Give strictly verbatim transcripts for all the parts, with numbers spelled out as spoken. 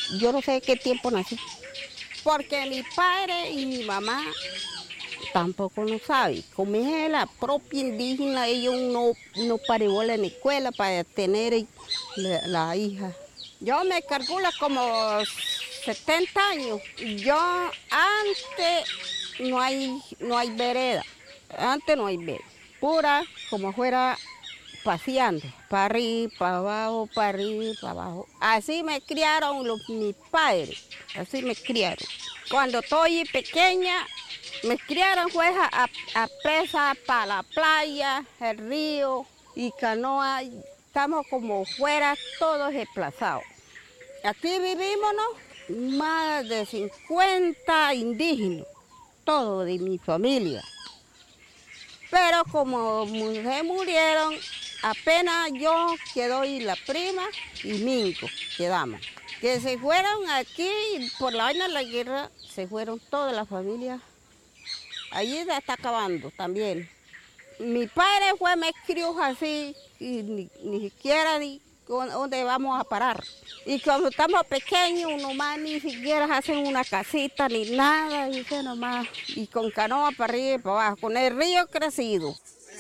yo no sé qué tiempo nací, porque mi padre y mi mamá tampoco no saben. Como es la propia indígena, ellos no, no parió en la escuela para tener la, la hija. Yo me calculo como setenta años. Yo antes no hay, no hay vereda, antes no hay vereda, pura como fuera paseando, para arriba, para abajo, para arriba, para abajo. Así me criaron los, mis padres, así me criaron. Cuando estoy pequeña, me criaron pues a, a pesa para la playa, el río y canoa. Estamos como fuera todos desplazados. Aquí vivimos, ¿no? Más de cincuenta indígenas, todos de mi familia. Pero como se murieron, apenas yo quedo y la prima y Mingo quedamos. Que se fueron aquí, por la vaina de la guerra, se fueron todas las familias. Allí ya está acabando también. Mi padre fue, me crió así, y ni, ni siquiera ni dónde vamos a parar. Y cuando estamos pequeños, nomás ni siquiera hacen una casita ni nada, dice nomás. Y con canoa para arriba y para abajo, con el río crecido.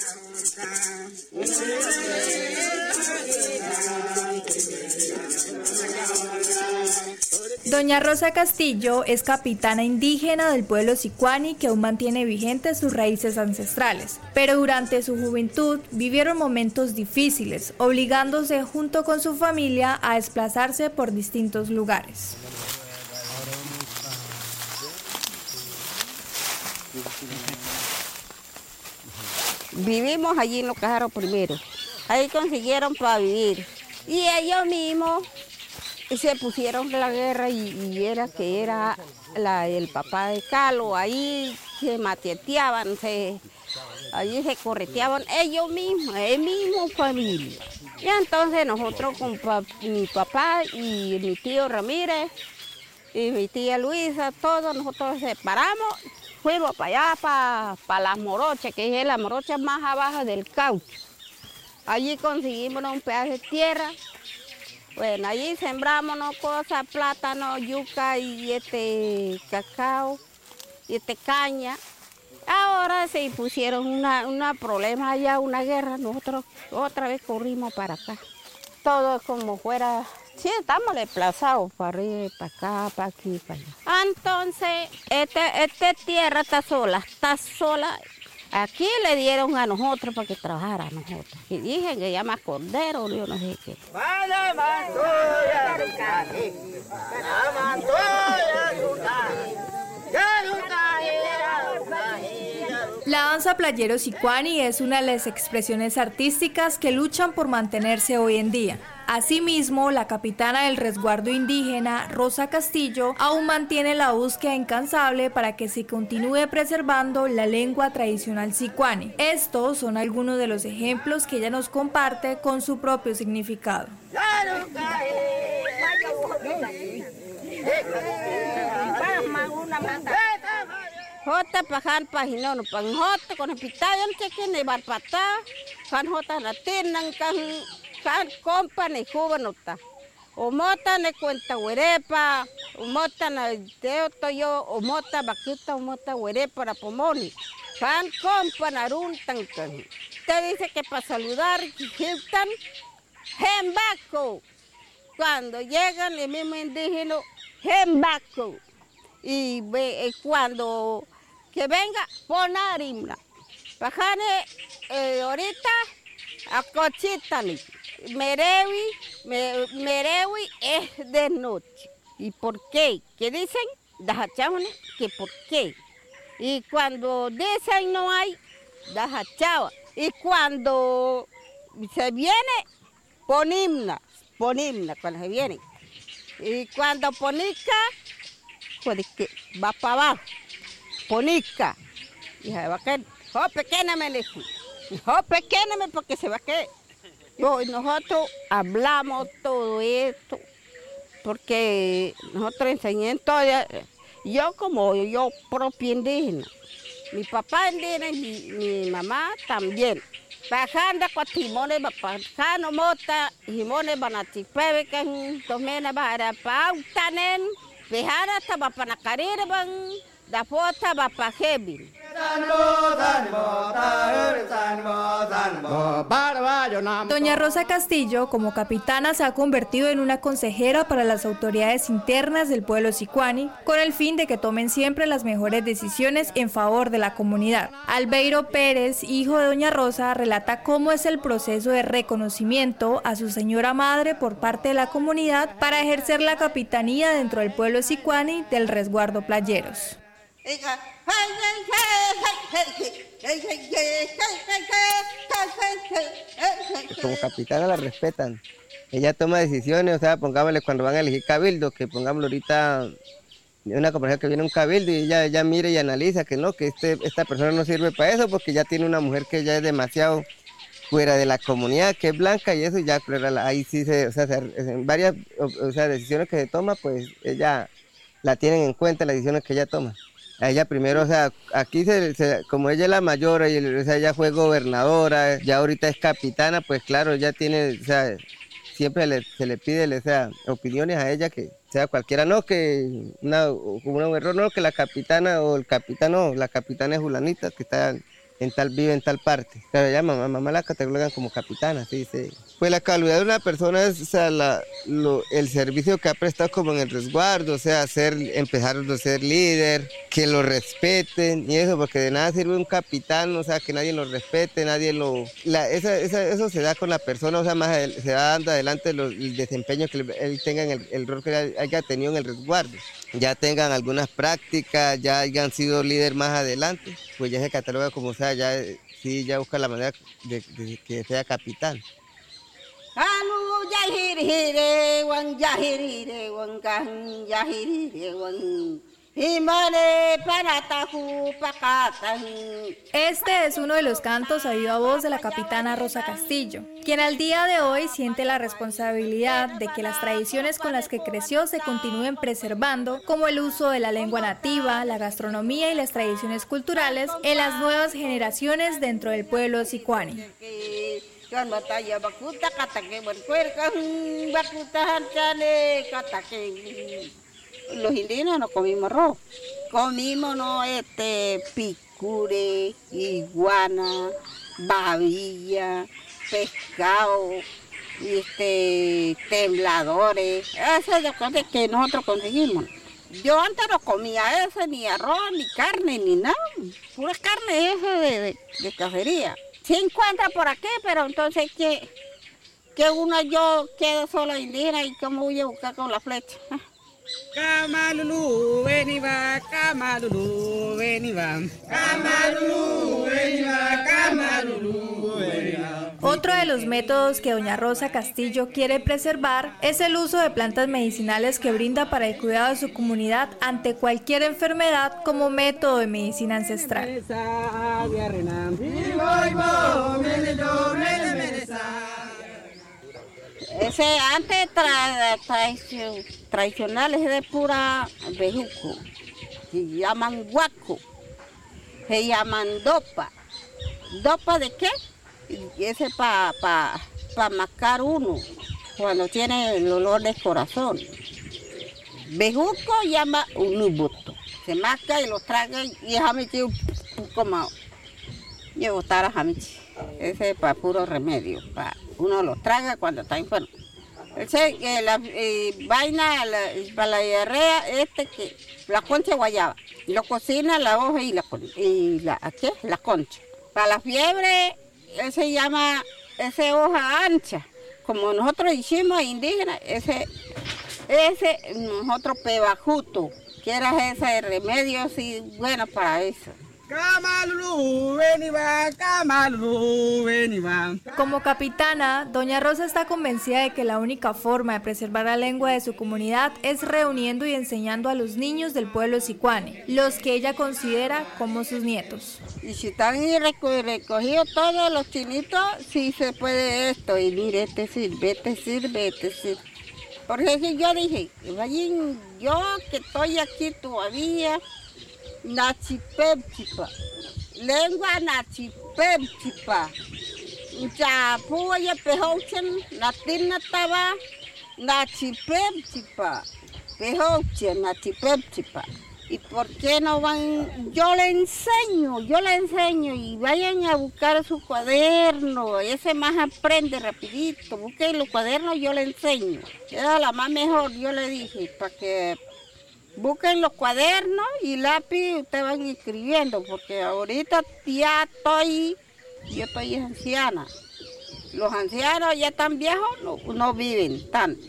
Doña Rosa Castillo es capitana indígena del pueblo Sicuani que aún mantiene vigentes sus raíces ancestrales, pero durante su juventud vivieron momentos difíciles, obligándose junto con su familia a desplazarse por distintos lugares. Vivimos allí en Los Cajaros primero, ahí consiguieron para vivir y ellos mismos se pusieron la guerra y, y era que era la, el papá de Calo, ahí se mateteaban, se, allí se correteaban ellos mismos, ellos mismos familia. Y entonces nosotros con pa, mi papá y mi tío Ramírez y mi tía Luisa, todos nosotros separamos, fuimos para allá, para, para las Morochas, que es la morocha más abajo del caucho. Allí conseguimos un pedazo de tierra. Bueno, allí sembramos ¿no? cosas, plátano, yuca y este cacao y este caña. Ahora se pusieron una, una problema allá, una guerra, nosotros otra vez corrimos para acá. Todo como fuera, sí, estamos desplazados para arriba, para acá, para aquí, para allá. Entonces, este, esta tierra está sola, está sola. Aquí le dieron a nosotros para que trabajara a nosotros. Y dije que llama cordero, yo no sé qué. La danza playero sicuani es una de las expresiones artísticas que luchan por mantenerse hoy en día. Asimismo, la capitana del resguardo indígena, Rosa Castillo, aún mantiene la búsqueda incansable para que se continúe preservando la lengua tradicional sicuani. Estos son algunos de los ejemplos que ella nos comparte con su propio significado. Jota pajan pajinono pan jota con pitayon cheque ne barpata kan jota na tinan kan kan kompa ne jubanota o mota ne cuenta huerepa o mota na teo toyo o mota bakuta o mota huerepa para pomoni kan kompa na runtan kan te dice que para saludar hiltan hembaco cuando llegan el mismo indígena hembaco y ve, cuando que venga ponarimna pajane eh, ahorita a cochitani merewi me, merewi es de noche. ¿Y por qué? ¿Qué dicen? Dajachavane, que por qué. Y cuando dicen no hay, dajachava. Y cuando se viene, ponimna, ponimna cuando se viene. Y cuando ponica, pues que va para abajo. Ponica. Y se va a quedar. Oh, pequeña me dijo. Oh, pequeña porque se va a quedar. Yo, nosotros hablamos todo esto porque nosotros enseñamos todo. Yo como yo propia indígena. Mi papá indígena y mi, mi mamá también. Bajando con timones, bajando mota, timones van a tipeve que tomena para pautanen, bajada estaba para carrera van, da foto va para heavy. Doña Rosa Castillo, como capitana, se ha convertido en una consejera para las autoridades internas del pueblo sicuani, con el fin de que tomen siempre las mejores decisiones en favor de la comunidad. Albeiro Pérez, hijo de Doña Rosa, relata cómo es el proceso de reconocimiento a su señora madre por parte de la comunidad para ejercer la capitanía dentro del pueblo sicuani del resguardo Playeros. Como capitana la respetan. Ella toma decisiones, o sea, pongámosle cuando van a elegir cabildo, que pongámosle ahorita una compañera que viene a un cabildo y ella, ella mira y analiza que no, que este, esta persona no sirve para eso porque ya tiene una mujer que ya es demasiado fuera de la comunidad, que es blanca y eso ya, ahí sí se, o sea, se, en varias o sea, decisiones que se toma, pues ella la tienen en cuenta, las decisiones que ella toma. A ella primero, o sea, aquí se, se, como ella es la mayor, y, o sea, ella fue gobernadora, ya ahorita es capitana, pues claro, ella tiene, o sea, siempre le, se le pide, o sea, opiniones a ella, que sea cualquiera, no, que una, como un error, no, que la capitana o el capitán, no, la capitana es Julanita, que está en tal, vive en tal parte. Pero ella, mamá, mamá la catalogan como capitana, sí, sí. Pues la calidad de una persona es, o sea, la, lo, el servicio que ha prestado como en el resguardo, o sea, ser, empezar a ser líder, que lo respeten y eso, porque de nada sirve un capitán, o sea, que nadie lo respete, nadie lo... La, esa, esa, eso se da con la persona, o sea, más se va dando adelante los, el desempeño que él tenga en el, el rol que haya tenido en el resguardo. Ya tengan algunas prácticas, ya hayan sido líder más adelante, pues ya se cataloga como, o sea, ya, sí, ya busca la manera de, de que sea capitán. Anu jahirire wan jahirire wan kan jahirire wan himane paratahu pakatan. Este es uno de los cantos a viva voz de la capitana Rosa Castillo, quien al día de hoy siente la responsabilidad de que las tradiciones con las que creció se continúen preservando, como el uso de la lengua nativa, la gastronomía y las tradiciones culturales en las nuevas generaciones dentro del pueblo sicuani. Kan bataya bakuta katake berkuerkan bakuta hanchane katake. Los indígenas no comimos arroz, comimos no este picure, iguana, babilla, pescado, este tembladores, eso es lo que nosotros conseguimos. Yo antes no comía eso, ni arroz, ni carne, ni nada, pura carne eso de, de, de cacería. Se encuentra por aquí, pero entonces que, que uno yo quedo sola indígena y cómo voy a buscar con la flecha. Kamalulu, veniva, kamalulu, veniva, kamalulu, veniva, kamalulu, veniva. Otro de los métodos que doña Rosa Castillo quiere preservar es el uso de plantas medicinales que brinda para el cuidado de su comunidad ante cualquier enfermedad como método de medicina ancestral. Ese antes tra, tra, tradicional es de pura bejuco, se llaman guaco, se llaman dopa. ¿Dopa de qué? Y ese para pa, pa mascar uno cuando tiene el olor del corazón. Bejuco llama unubuto, se masca y lo traga y es hamichi como yo gustara hamichi. Ese es para puro remedio, para uno lo traga cuando está enfermo. Ese, eh, la eh, vaina la, para la diarrea, este que la concha de guayaba, lo cocina la hoja y la, y la, ¿qué? La concha. Para la fiebre, ese se llama, ese hoja ancha, como nosotros hicimos indígenas, ese, ese nosotros pebajuto, que era ese remedio así bueno para eso. Kamalulu, veniva, kamalulu, veniva. Como capitana, doña Rosa está convencida de que la única forma de preservar la lengua de su comunidad es reuniendo y enseñando a los niños del pueblo sicuani, los que ella considera como sus nietos. Y si están recogidos todos los chinitos, sí se puede esto, y mire, este sirve, este sirve, este sirve. Porque si yo dije, yo que estoy aquí todavía, Nachipepchipa, lengua nachipepchipa, Ya puya pehochen, na tina taba, na chipep chipa, pehochen, na chipep chipa. ¿Y por qué no van? Yo le enseño, yo le enseño y vayan a buscar su cuaderno, ese más aprende rapidito, busquen los cuadernos, yo le enseño. Era la más mejor, yo le dije, para que busquen los cuadernos y lápiz, ustedes van escribiendo, porque ahorita ya estoy, yo estoy anciana. Los ancianos ya tan viejos, no, no viven tanto.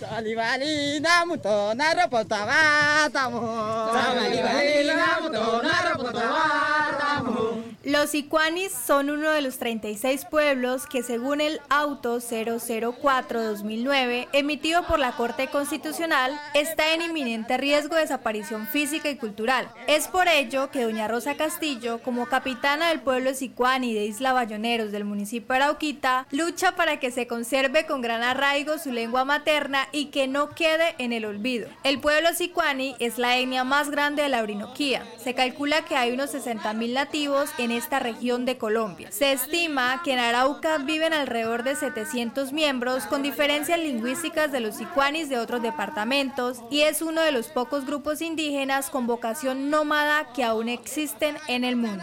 Los sicuanis son uno de los treinta y seis pueblos que, según el Auto cero cero cuatro dos mil nueve, emitido por la Corte Constitucional, está en inminente riesgo de desaparición física y cultural. Es por ello que doña Rosa Castillo, como capitana del pueblo sicuani de Isla Bayoneros del municipio de Arauquita, lucha para que se conserve con gran arraigo su lengua materna y que no quede en el olvido. El pueblo sicuani es la etnia más grande de la Orinoquía. Se calcula que hay unos sesenta mil nativos en esta región de Colombia. Se estima que en Arauca viven alrededor de setecientos miembros, con diferencias lingüísticas de los sicuanis de otros departamentos, y es uno de los pocos grupos indígenas con vocación nómada que aún existen en el mundo.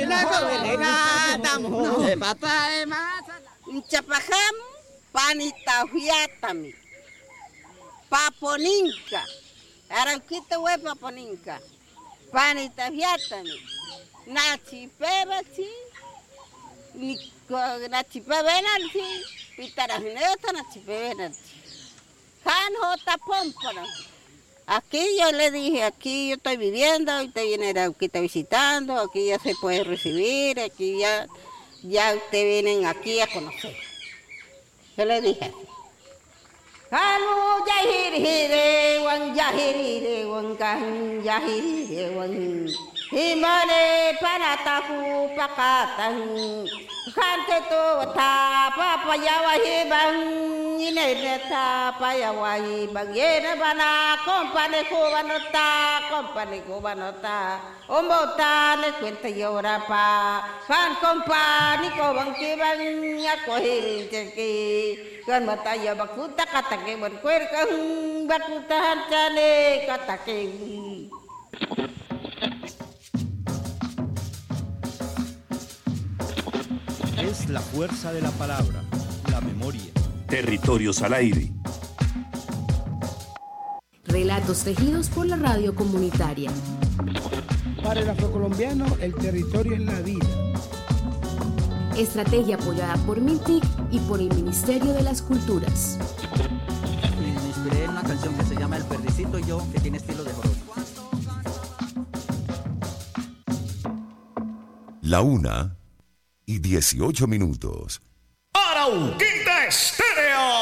Chapajam, panitahuiatami, paponinca, Arauquita hue paponinca, panitahuiatami. Nachipebachi, nachipebenalchi, pitarajineota nachipebenalchi. Han jota pompara. Aquí yo le dije, aquí yo estoy viviendo, usted viene a Arauquita visitando, aquí ya se puede recibir, aquí ya, ya ustedes vienen aquí a conocer. Yo le dije así. Kanu yahirire wan yahirire wan kan yahirire wan himane panataku pakatan kante to ta papa yawa hibang ine ta pa yawa hibang yene bana kompane ko banota kompane ko banota ombota le cuenta yora pa fan kompani ko bang kibang yako hirinte kan mataya bakuta katake berkuer kang bakuta hancane katake. Es la fuerza de la palabra, la memoria. Territorios al aire. Relatos tejidos por la radio comunitaria. Para el afrocolombiano, el territorio es la vida. Estrategia apoyada por MINTIC y por el Ministerio de las Culturas. Me inspiré en una canción que se llama El Perdicito y yo, que tiene estilo de joropo. La una y dieciocho minutos. Arauquita Estéreo.